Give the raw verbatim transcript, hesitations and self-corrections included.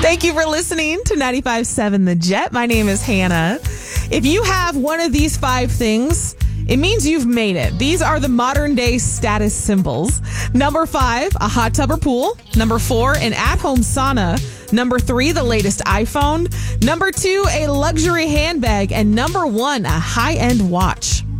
Thank you for listening to ninety-five point seven The Jet. My name is Hannah. If you have one of these five things, it means you've made it. These are the modern day status symbols. Number five, a hot tub or pool. Number four, an at-home sauna. Number three, the latest iPhone. Number two, a luxury handbag. And number one, a high-end watch.